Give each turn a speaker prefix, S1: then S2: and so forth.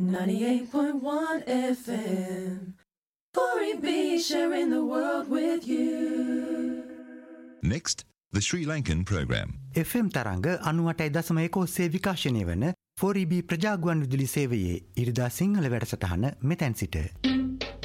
S1: 98.1 FM. 4EB sharing the world with you.
S2: Next, the Sri Lankan program.
S3: FM තරංග 98.1 විකාශනය වන 4EB ප්‍රජාගුවන් විදුලි සේවයේ ඉරිදා සිංහල වැඩසටහන මෙතැන් සිට